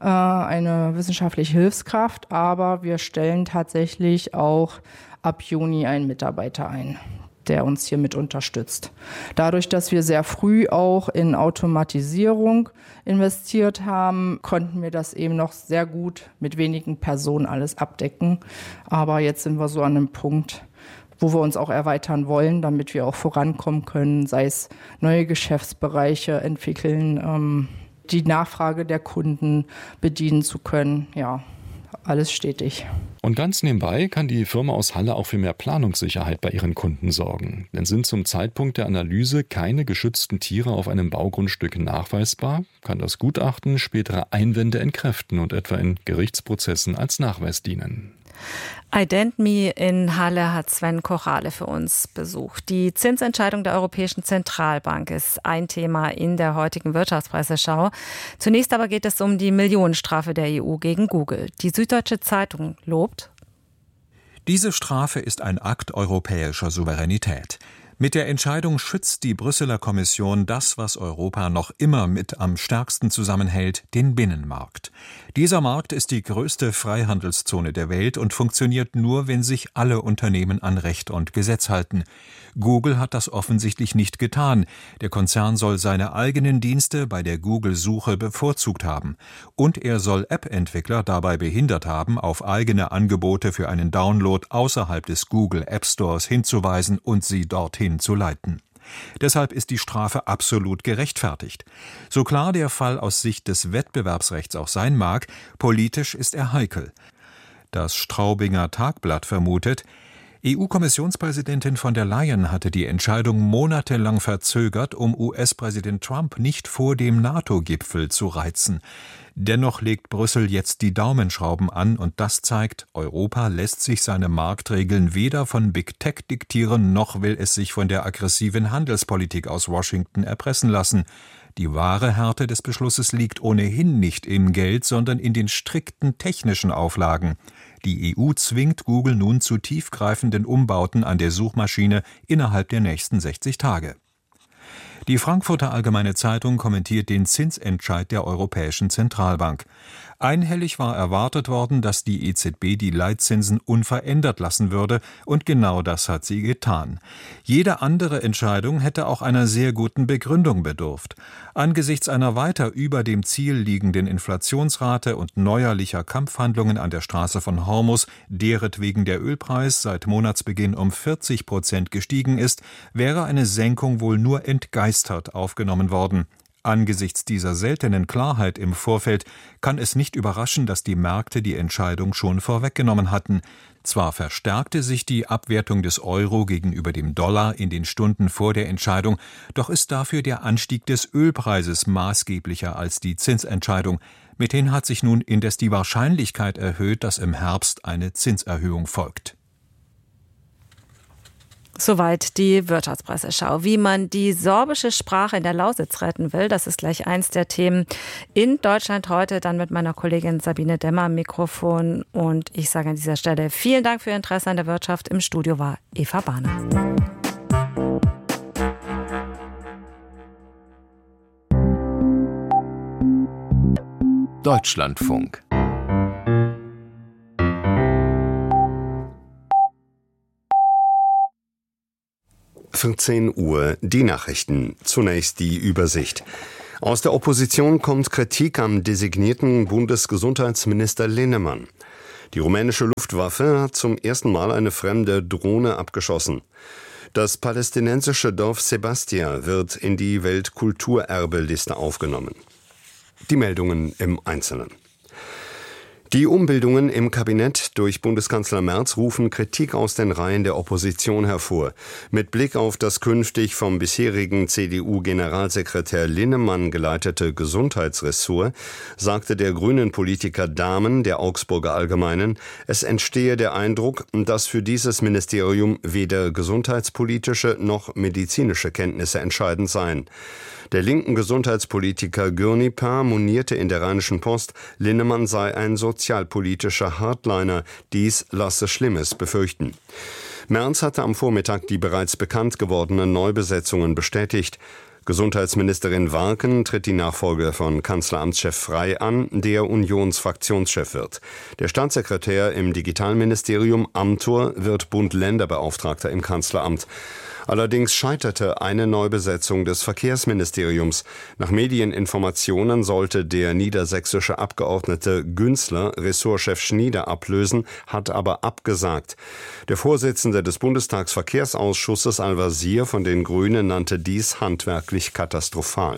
eine wissenschaftliche Hilfskraft, aber wir stellen tatsächlich auch ab Juni einen Mitarbeiter ein, der uns hier mit unterstützt. Dadurch, dass wir sehr früh auch in Automatisierung investiert haben, konnten wir das eben noch sehr gut mit wenigen Personen alles abdecken. Aber jetzt sind wir so an einem Punkt, wo wir uns auch erweitern wollen, damit wir auch vorankommen können, sei es neue Geschäftsbereiche entwickeln, die Nachfrage der Kunden bedienen zu können, alles stetig. Und ganz nebenbei kann die Firma aus Halle auch für mehr Planungssicherheit bei ihren Kunden sorgen. Denn sind zum Zeitpunkt der Analyse keine geschützten Tiere auf einem Baugrundstück nachweisbar, kann das Gutachten spätere Einwände entkräften und etwa in Gerichtsprozessen als Nachweis dienen. Ident.me in Halle hat Sven Kochale für uns besucht. Die Zinsentscheidung der Europäischen Zentralbank ist ein Thema in der heutigen Wirtschaftspresseschau. Zunächst aber geht es um die Millionenstrafe der EU gegen Google. Die Süddeutsche Zeitung lobt: Diese Strafe ist ein Akt europäischer Souveränität. Mit der Entscheidung schützt die Brüsseler Kommission das, was Europa noch immer mit am stärksten zusammenhält, den Binnenmarkt. Dieser Markt ist die größte Freihandelszone der Welt und funktioniert nur, wenn sich alle Unternehmen an Recht und Gesetz halten. Google hat das offensichtlich nicht getan. Der Konzern soll seine eigenen Dienste bei der Google-Suche bevorzugt haben. Und er soll App-Entwickler dabei behindert haben, auf eigene Angebote für einen Download außerhalb des Google App Stores hinzuweisen und sie dorthin zu leiten. Deshalb ist die Strafe absolut gerechtfertigt. So klar der Fall aus Sicht des Wettbewerbsrechts auch sein mag, politisch ist er heikel. Das Straubinger Tagblatt vermutet, EU-Kommissionspräsidentin von der Leyen hatte die Entscheidung monatelang verzögert, um US-Präsident Trump nicht vor dem NATO-Gipfel zu reizen. Dennoch legt Brüssel jetzt die Daumenschrauben an und das zeigt, Europa lässt sich seine Marktregeln weder von Big Tech diktieren, noch will es sich von der aggressiven Handelspolitik aus Washington erpressen lassen. Die wahre Härte des Beschlusses liegt ohnehin nicht im Geld, sondern in den strikten technischen Auflagen. Die EU zwingt Google nun zu tiefgreifenden Umbauten an der Suchmaschine innerhalb der nächsten 60 Tage. Die Frankfurter Allgemeine Zeitung kommentiert den Zinsentscheid der Europäischen Zentralbank. Einhellig war erwartet worden, dass die EZB die Leitzinsen unverändert lassen würde, und genau das hat sie getan. Jede andere Entscheidung hätte auch einer sehr guten Begründung bedurft. Angesichts einer weiter über dem Ziel liegenden Inflationsrate und neuerlicher Kampfhandlungen an der Straße von Hormuz, deretwegen der Ölpreis seit Monatsbeginn um 40% gestiegen ist, wäre eine Senkung wohl nur entgeistert aufgenommen worden. Angesichts dieser seltenen Klarheit im Vorfeld kann es nicht überraschen, dass die Märkte die Entscheidung schon vorweggenommen hatten. Zwar verstärkte sich die Abwertung des Euro gegenüber dem Dollar in den Stunden vor der Entscheidung, doch ist dafür der Anstieg des Ölpreises maßgeblicher als die Zinsentscheidung. Mithin hat sich nun indes die Wahrscheinlichkeit erhöht, dass im Herbst eine Zinserhöhung folgt. Soweit die Wirtschaftspresseschau. Wie man die sorbische Sprache in der Lausitz retten will, das ist gleich eins der Themen in Deutschland heute. Dann mit meiner Kollegin Sabine Demmer am Mikrofon. Und ich sage an dieser Stelle vielen Dank für Ihr Interesse an der Wirtschaft. Im Studio war Eva Bahner. Deutschlandfunk. Uhr, die Nachrichten. Zunächst die Übersicht. Aus der Opposition kommt Kritik am designierten Bundesgesundheitsminister Linnemann. Die rumänische Luftwaffe hat zum ersten Mal eine fremde Drohne abgeschossen. Das palästinensische Dorf Sebastia wird in die Weltkulturerbeliste aufgenommen. Die Meldungen im Einzelnen. Die Umbildungen im Kabinett durch Bundeskanzler Merz rufen Kritik aus den Reihen der Opposition hervor. Mit Blick auf das künftig vom bisherigen CDU-Generalsekretär Linnemann geleitete Gesundheitsressort sagte der grünen Politiker Dahmen der Augsburger Allgemeinen, es entstehe der Eindruck, dass für dieses Ministerium weder gesundheitspolitische noch medizinische Kenntnisse entscheidend seien. Der linken Gesundheitspolitiker Gürnipa monierte in der Rheinischen Post, Linnemann sei ein sozialpolitischer Hardliner. Dies lasse Schlimmes befürchten. Merz hatte am Vormittag die bereits bekannt gewordenen Neubesetzungen bestätigt. Gesundheitsministerin Warken tritt die Nachfolge von Kanzleramtschef Frey an, der Unionsfraktionschef wird. Der Staatssekretär im Digitalministerium Amthor wird Bund-Länder-Beauftragter im Kanzleramt. Allerdings scheiterte eine Neubesetzung des Verkehrsministeriums. Nach Medieninformationen sollte der niedersächsische Abgeordnete Günzler Ressortchef Schnieder ablösen, hat aber abgesagt. Der Vorsitzende des Bundestagsverkehrsausschusses Al-Wazir von den Grünen nannte dies handwerklich katastrophal.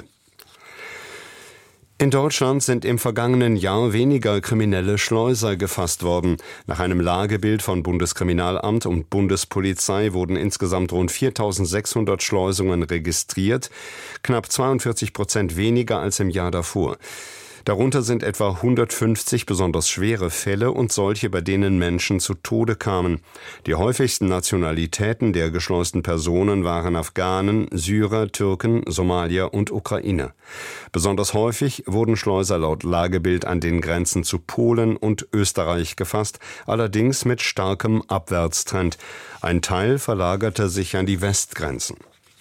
In Deutschland sind im vergangenen Jahr weniger kriminelle Schleuser gefasst worden. Nach einem Lagebild von Bundeskriminalamt und Bundespolizei wurden insgesamt rund 4.600 Schleusungen registriert, knapp 42% weniger als im Jahr davor. Darunter sind etwa 150 besonders schwere Fälle und solche, bei denen Menschen zu Tode kamen. Die häufigsten Nationalitäten der geschleusten Personen waren Afghanen, Syrer, Türken, Somalier und Ukrainer. Besonders häufig wurden Schleuser laut Lagebild an den Grenzen zu Polen und Österreich gefasst, allerdings mit starkem Abwärtstrend. Ein Teil verlagerte sich an die Westgrenzen.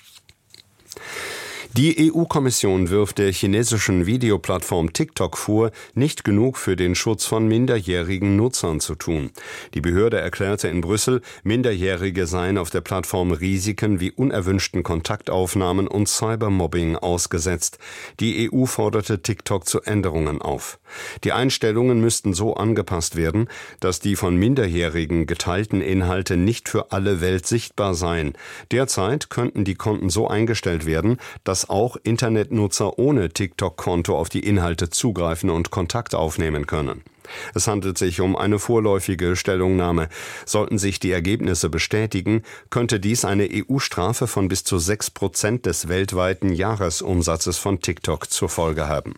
Die EU-Kommission wirft der chinesischen Videoplattform TikTok vor, nicht genug für den Schutz von minderjährigen Nutzern zu tun. Die Behörde erklärte in Brüssel, Minderjährige seien auf der Plattform Risiken wie unerwünschten Kontaktaufnahmen und Cybermobbing ausgesetzt. Die EU forderte TikTok zu Änderungen auf. Die Einstellungen müssten so angepasst werden, dass die von Minderjährigen geteilten Inhalte nicht für alle Welt sichtbar seien. Derzeit könnten die Konten so eingestellt werden, dass auch Internetnutzer ohne TikTok-Konto auf die Inhalte zugreifen und Kontakt aufnehmen können. Es handelt sich um eine vorläufige Stellungnahme. Sollten sich die Ergebnisse bestätigen, könnte dies eine EU-Strafe von bis zu 6% des weltweiten Jahresumsatzes von TikTok zur Folge haben.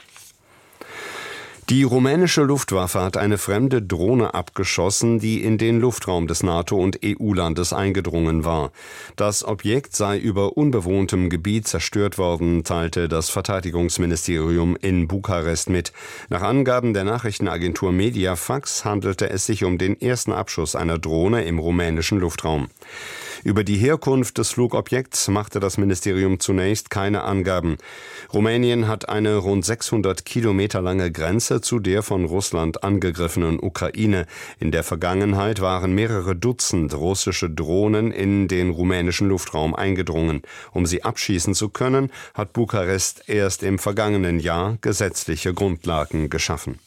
Die rumänische Luftwaffe hat eine fremde Drohne abgeschossen, die in den Luftraum des NATO- und EU-Landes eingedrungen war. Das Objekt sei über unbewohntem Gebiet zerstört worden, teilte das Verteidigungsministerium in Bukarest mit. Nach Angaben der Nachrichtenagentur Mediafax handelte es sich um den ersten Abschuss einer Drohne im rumänischen Luftraum. Über die Herkunft des Flugobjekts machte das Ministerium zunächst keine Angaben. Rumänien hat eine rund 600 Kilometer lange Grenze zu der von Russland angegriffenen Ukraine. In der Vergangenheit waren mehrere Dutzend russische Drohnen in den rumänischen Luftraum eingedrungen. Um sie abschießen zu können, hat Bukarest erst im vergangenen Jahr gesetzliche Grundlagen geschaffen.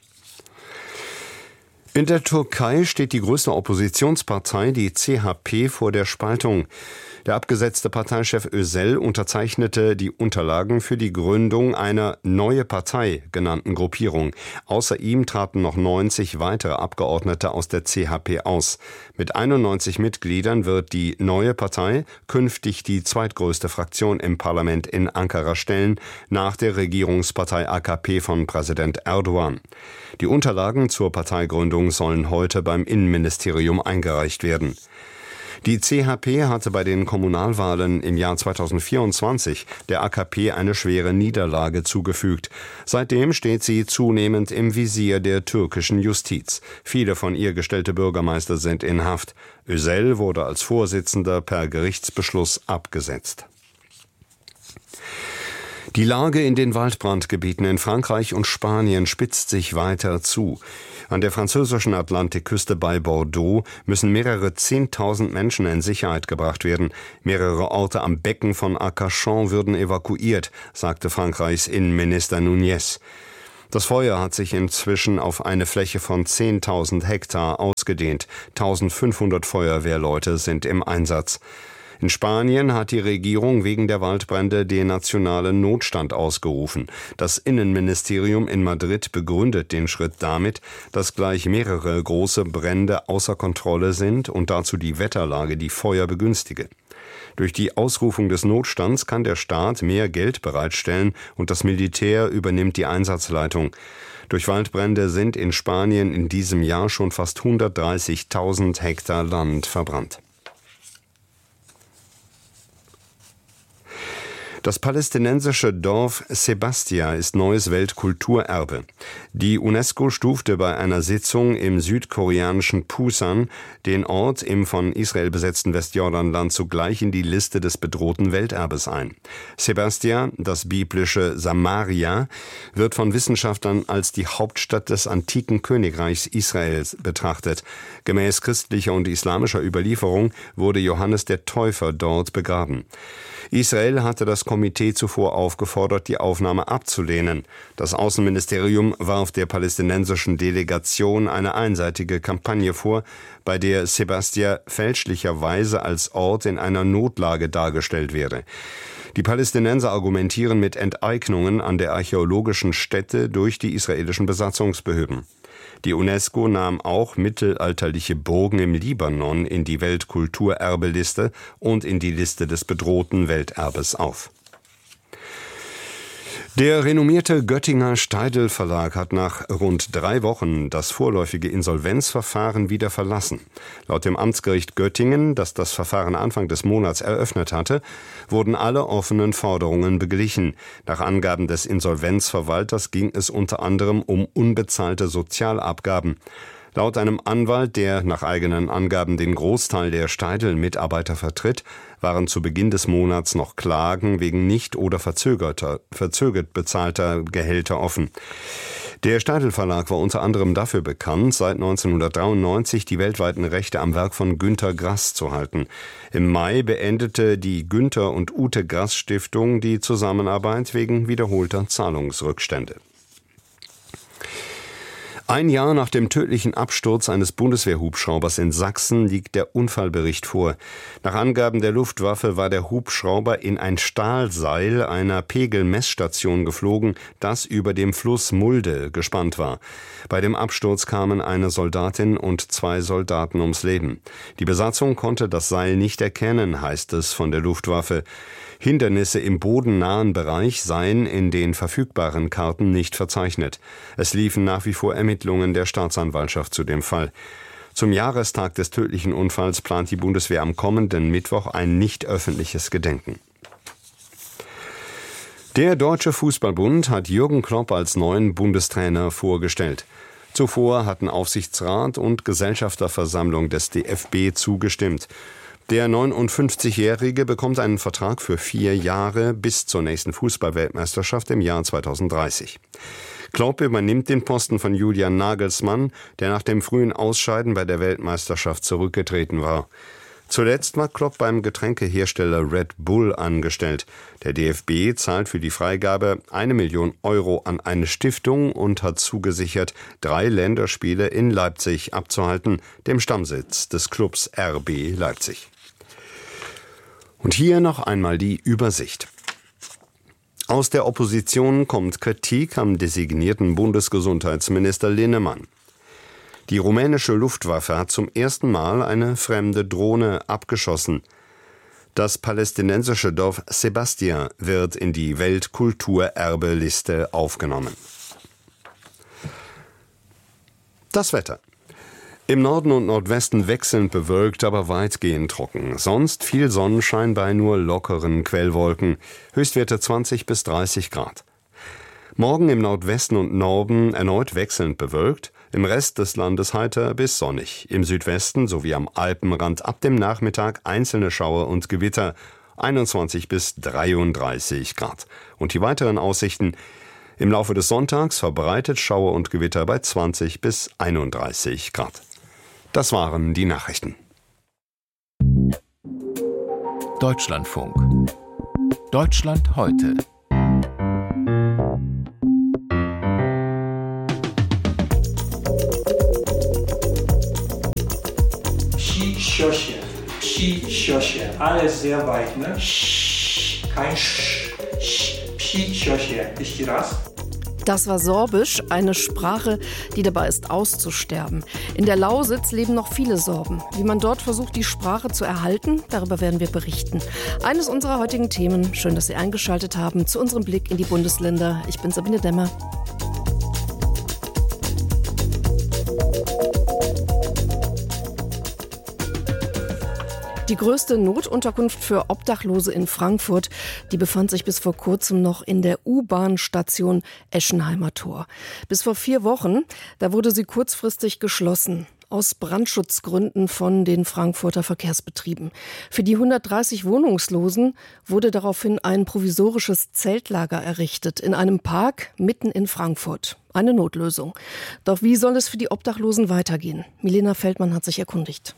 In der Türkei steht die größte Oppositionspartei, die CHP, vor der Spaltung. Der abgesetzte Parteichef Özel unterzeichnete die Unterlagen für die Gründung einer Neue Partei genannten Gruppierung. Außer ihm traten noch 90 weitere Abgeordnete aus der CHP aus. Mit 91 Mitgliedern wird die Neue Partei künftig die zweitgrößte Fraktion im Parlament in Ankara stellen, nach der Regierungspartei AKP von Präsident Erdogan. Die Unterlagen zur Parteigründung sollen heute beim Innenministerium eingereicht werden. Die CHP hatte bei den Kommunalwahlen im Jahr 2024 der AKP eine schwere Niederlage zugefügt. Seitdem steht sie zunehmend im Visier der türkischen Justiz. Viele von ihr gestellte Bürgermeister sind in Haft. Özel wurde als Vorsitzender per Gerichtsbeschluss abgesetzt. Die Lage in den Waldbrandgebieten in Frankreich und Spanien spitzt sich weiter zu. An der französischen Atlantikküste bei Bordeaux müssen mehrere 10.000 Menschen in Sicherheit gebracht werden. Mehrere Orte am Becken von Arcachon würden evakuiert, sagte Frankreichs Innenminister Núñez. Das Feuer hat sich inzwischen auf eine Fläche von 10.000 Hektar ausgedehnt. 1.500 Feuerwehrleute sind im Einsatz. In Spanien hat die Regierung wegen der Waldbrände den nationalen Notstand ausgerufen. Das Innenministerium in Madrid begründet den Schritt damit, dass gleich mehrere große Brände außer Kontrolle sind und dazu die Wetterlage die Feuer begünstige. Durch die Ausrufung des Notstands kann der Staat mehr Geld bereitstellen und das Militär übernimmt die Einsatzleitung. Durch Waldbrände sind in Spanien in diesem Jahr schon fast 130.000 Hektar Land verbrannt. Das palästinensische Dorf Sebastia ist neues Weltkulturerbe. Die UNESCO stufte bei einer Sitzung im südkoreanischen Pusan den Ort im von Israel besetzten Westjordanland zugleich in die Liste des bedrohten Welterbes ein. Sebastia, das biblische Samaria, wird von Wissenschaftlern als die Hauptstadt des antiken Königreichs Israels betrachtet. Gemäß christlicher und islamischer Überlieferung wurde Johannes der Täufer dort begraben. Israel hatte das Komitee zuvor aufgefordert, die Aufnahme abzulehnen. Das Außenministerium warf der palästinensischen Delegation eine einseitige Kampagne vor, bei der Sebastia fälschlicherweise als Ort in einer Notlage dargestellt werde. Die Palästinenser argumentieren mit Enteignungen an der archäologischen Stätte durch die israelischen Besatzungsbehörden. Die UNESCO nahm auch mittelalterliche Burgen im Libanon in die Weltkulturerbeliste und in die Liste des bedrohten Welterbes auf. Der renommierte Göttinger Steidl Verlag hat nach rund 3 Wochen das vorläufige Insolvenzverfahren wieder verlassen. Laut dem Amtsgericht Göttingen, das das Verfahren Anfang des Monats eröffnet hatte, wurden alle offenen Forderungen beglichen. Nach Angaben des Insolvenzverwalters ging es unter anderem um unbezahlte Sozialabgaben. Laut einem Anwalt, der nach eigenen Angaben den Großteil der Steidl-Mitarbeiter vertritt, waren zu Beginn des Monats noch Klagen wegen nicht oder verzögert bezahlter Gehälter offen. Der Steidl Verlag war unter anderem dafür bekannt, seit 1993 die weltweiten Rechte am Werk von Günter Grass zu halten. Im Mai beendete die Günter und Ute Grass Stiftung die Zusammenarbeit wegen wiederholter Zahlungsrückstände. Ein Jahr nach dem tödlichen Absturz eines Bundeswehrhubschraubers in Sachsen liegt der Unfallbericht vor. Nach Angaben der Luftwaffe war der Hubschrauber in ein Stahlseil einer Pegelmessstation geflogen, das über dem Fluss Mulde gespannt war. Bei dem Absturz kamen eine Soldatin und 2 Soldaten ums Leben. Die Besatzung konnte das Seil nicht erkennen, heißt es von der Luftwaffe. Hindernisse im bodennahen Bereich seien in den verfügbaren Karten nicht verzeichnet. Es liefen nach wie vor Ermittlungen der Staatsanwaltschaft zu dem Fall. Zum Jahrestag des tödlichen Unfalls plant die Bundeswehr am kommenden Mittwoch ein nicht öffentliches Gedenken. Der Deutsche Fußballbund hat Jürgen Klopp als neuen Bundestrainer vorgestellt. Zuvor hatten Aufsichtsrat und Gesellschafterversammlung des DFB zugestimmt. Der 59-Jährige bekommt einen Vertrag für 4 Jahre bis zur nächsten Fußball-Weltmeisterschaft im Jahr 2030. Klopp übernimmt den Posten von Julian Nagelsmann, der nach dem frühen Ausscheiden bei der Weltmeisterschaft zurückgetreten war. Zuletzt war Klopp beim Getränkehersteller Red Bull angestellt. Der DFB zahlt für die Freigabe 1 Million Euro an eine Stiftung und hat zugesichert, 3 Länderspiele in Leipzig abzuhalten, dem Stammsitz des Clubs RB Leipzig. Und hier noch einmal die Übersicht. Aus der Opposition kommt Kritik am designierten Bundesgesundheitsminister Linnemann. Die rumänische Luftwaffe hat zum ersten Mal eine fremde Drohne abgeschossen. Das palästinensische Dorf Sebastia wird in die Weltkulturerbeliste aufgenommen. Das Wetter. Im Norden und Nordwesten wechselnd bewölkt, aber weitgehend trocken. Sonst viel Sonnenschein bei nur lockeren Quellwolken. Höchstwerte 20 bis 30 Grad. Morgen im Nordwesten und Norden erneut wechselnd bewölkt. Im Rest des Landes heiter bis sonnig. Im Südwesten sowie am Alpenrand ab dem Nachmittag einzelne Schauer und Gewitter. 21 bis 33 Grad. Und die weiteren Aussichten: im Laufe des Sonntags verbreitet Schauer und Gewitter bei 20 bis 31 Grad. Das waren die Nachrichten. Deutschlandfunk. Deutschland heute. Alles sehr weich, ne? Kein Wisst ihr das? Das war Sorbisch, eine Sprache, die dabei ist auszusterben. In der Lausitz leben noch viele Sorben. Wie man dort versucht, die Sprache zu erhalten, darüber werden wir berichten. Eines unserer heutigen Themen. Schön, dass Sie eingeschaltet haben zu unserem Blick in die Bundesländer. Ich bin Sabine Demmer. Die größte Notunterkunft für Obdachlose in Frankfurt, die befand sich bis vor kurzem noch in der U-Bahn-Station Eschenheimer Tor. Bis vor 4 Wochen, da wurde sie kurzfristig geschlossen. Aus Brandschutzgründen von den Frankfurter Verkehrsbetrieben. Für die 130 Wohnungslosen wurde daraufhin ein provisorisches Zeltlager errichtet in einem Park mitten in Frankfurt. Eine Notlösung. Doch wie soll es für die Obdachlosen weitergehen? Milena Feldmann hat sich erkundigt.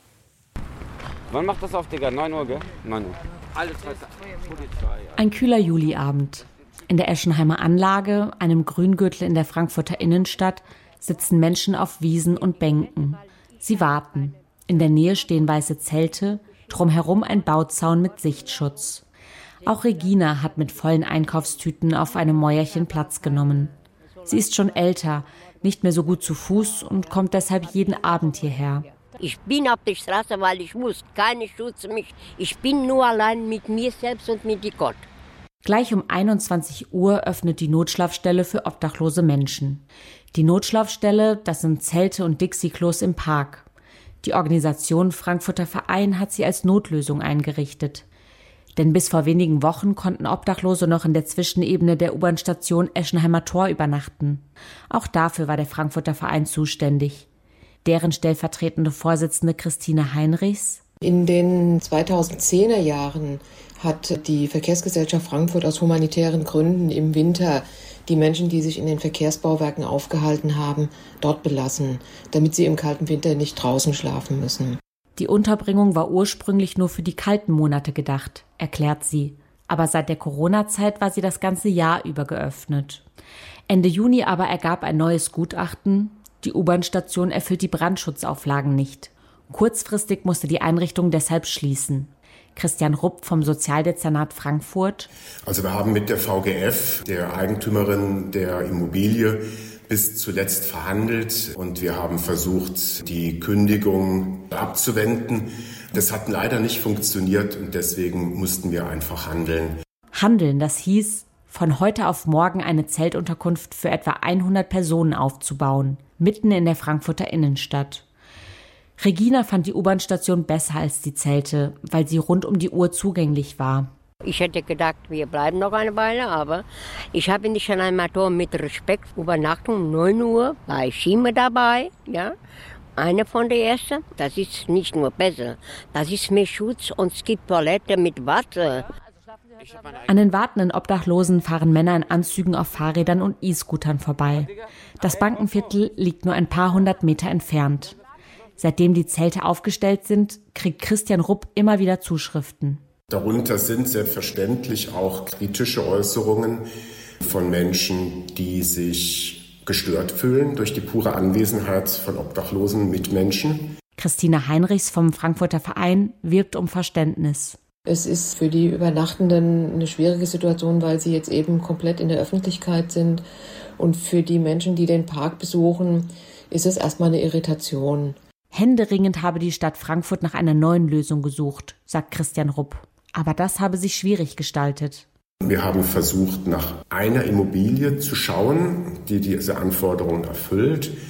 Wann macht das auf, Digga? 9 Uhr, gell? 9 Uhr. Alles Polizei. Ein kühler Juliabend. In der Eschenheimer Anlage, einem Grüngürtel in der Frankfurter Innenstadt, sitzen Menschen auf Wiesen und Bänken. Sie warten. In der Nähe stehen weiße Zelte, drumherum ein Bauzaun mit Sichtschutz. Auch Regina hat mit vollen Einkaufstüten auf einem Mäuerchen Platz genommen. Sie ist schon älter, nicht mehr so gut zu Fuß und kommt deshalb jeden Abend hierher. Ich bin auf der Straße, weil ich muss. Keiner schützt mich. Ich bin nur allein mit mir selbst und mit Gott. Gleich um 21 Uhr öffnet die Notschlafstelle für obdachlose Menschen. Die Notschlafstelle, das sind Zelte und Dixie-Klos im Park. Die Organisation Frankfurter Verein hat sie als Notlösung eingerichtet. Denn bis vor wenigen Wochen konnten Obdachlose noch in der Zwischenebene der U-Bahn-Station Eschenheimer Tor übernachten. Auch dafür war der Frankfurter Verein zuständig. Deren stellvertretende Vorsitzende Christine Heinrichs: In den 2010er Jahren hat die Verkehrsgesellschaft Frankfurt aus humanitären Gründen im Winter die Menschen, die sich in den Verkehrsbauwerken aufgehalten haben, dort belassen, damit sie im kalten Winter nicht draußen schlafen müssen. Die Unterbringung war ursprünglich nur für die kalten Monate gedacht, erklärt sie. Aber seit der Corona-Zeit war sie das ganze Jahr über geöffnet. Ende Juni aber ergab ein neues Gutachten: Die U-Bahn-Station erfüllt die Brandschutzauflagen nicht. Kurzfristig musste die Einrichtung deshalb schließen. Christian Rupp vom Sozialdezernat Frankfurt: Also wir haben mit der VGF, der Eigentümerin der Immobilie, bis zuletzt verhandelt und wir haben versucht, die Kündigung abzuwenden. Das hat leider nicht funktioniert und deswegen mussten wir einfach handeln. Handeln, das hieß, von heute auf morgen eine Zeltunterkunft für etwa 100 Personen aufzubauen, mitten in der Frankfurter Innenstadt. Regina fand die U-Bahn-Station besser als die Zelte, weil sie rund um die Uhr zugänglich war. Ich hätte gedacht, wir bleiben noch eine Weile, aber ich habe nicht an einem Tor mit Respekt Übernachtung um 9 Uhr, war ich immer dabei, ja. Eine von der ersten, das ist nicht nur besser, das ist mehr Schutz und es gibt Toilette mit Wasser. An den wartenden Obdachlosen fahren Männer in Anzügen auf Fahrrädern und E-Scootern vorbei. Das Bankenviertel liegt nur ein paar 100 Meter entfernt. Seitdem die Zelte aufgestellt sind, kriegt Christian Rupp immer wieder Zuschriften. Darunter sind selbstverständlich auch kritische Äußerungen von Menschen, die sich gestört fühlen durch die pure Anwesenheit von obdachlosen Mitmenschen. Christine Heinrichs vom Frankfurter Verein wirbt um Verständnis. Es ist für die Übernachtenden eine schwierige Situation, weil sie jetzt eben komplett in der Öffentlichkeit sind. Und für die Menschen, die den Park besuchen, ist es erstmal eine Irritation. Händeringend habe die Stadt Frankfurt nach einer neuen Lösung gesucht, sagt Christian Rupp. Aber das habe sich schwierig gestaltet. Wir haben versucht, nach einer Immobilie zu schauen, die diese Anforderungen erfüllt.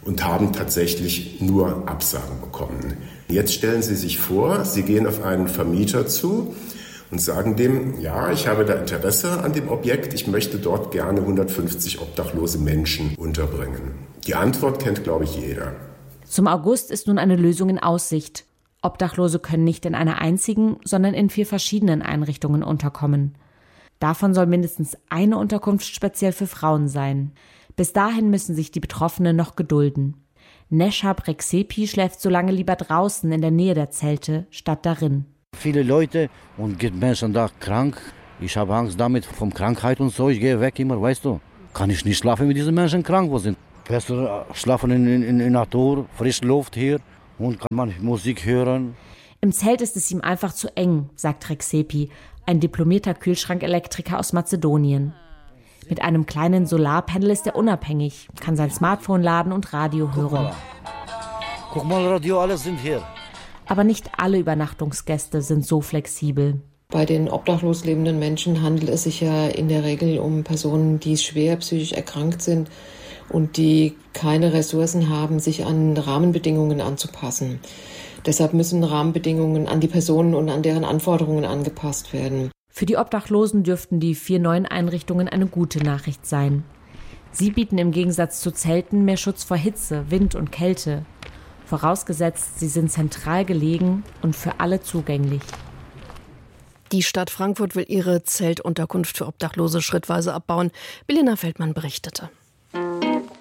und haben tatsächlich nur Absagen bekommen. Jetzt stellen Sie sich vor, Sie gehen auf einen Vermieter zu und sagen dem, ja, ich habe da Interesse an dem Objekt, ich möchte dort gerne 150 obdachlose Menschen unterbringen. Die Antwort kennt, glaube ich, jeder. Zum August ist nun eine Lösung in Aussicht. Obdachlose können nicht in einer einzigen, sondern in 4 verschiedenen Einrichtungen unterkommen. Davon soll mindestens eine Unterkunft speziell für Frauen sein. Bis dahin müssen sich die Betroffenen noch gedulden. Neshab Reksepi schläft so lange lieber draußen in der Nähe der Zelte, statt darin. Viele Leute und gibt Menschen da krank. Ich habe Angst damit vom Krankheit und so. Ich gehe weg immer, weißt du. Kann ich nicht schlafen, wenn diese Menschen krank sind. Besser schlafen in Natur, frische Luft hier und kann man Musik hören. Im Zelt ist es ihm einfach zu eng, sagt Reksepi, ein diplomierter Kühlschrankelektriker aus Mazedonien. Mit einem kleinen Solarpanel ist er unabhängig, kann sein Smartphone laden und Radio hören. Guck mal, Radio, alles sind hier. Aber nicht alle Übernachtungsgäste sind so flexibel. Bei den obdachlos lebenden Menschen handelt es sich ja in der Regel um Personen, die schwer psychisch erkrankt sind und die keine Ressourcen haben, sich an Rahmenbedingungen anzupassen. Deshalb müssen Rahmenbedingungen an die Personen und an deren Anforderungen angepasst werden. Für die Obdachlosen dürften die 4 neuen Einrichtungen eine gute Nachricht sein. Sie bieten im Gegensatz zu Zelten mehr Schutz vor Hitze, Wind und Kälte. Vorausgesetzt, sie sind zentral gelegen und für alle zugänglich. Die Stadt Frankfurt will ihre Zeltunterkunft für Obdachlose schrittweise abbauen. Bilena Feldmann berichtete.